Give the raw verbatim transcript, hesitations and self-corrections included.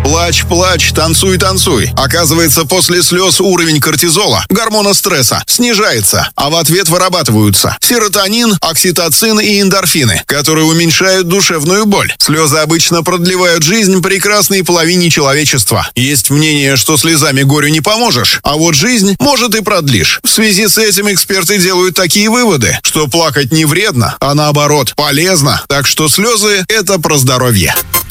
Плачь, плачь, танцуй, танцуй. Оказывается, после слез уровень кортизола, гормона стресса, снижается, а в ответ вырабатываются серотонин, окситоцин и эндорфины, которые уменьшают душевную боль. Слезы обычно продлевают жизнь прекрасной половине человечества. Есть мнение, что слезами горю не поможешь, а вот жизнь, может, и продлишь. В связи с этим эксперты делают такие выводы, что плакать не вредно, а наоборот полезно. Так что слезы – это про здоровье.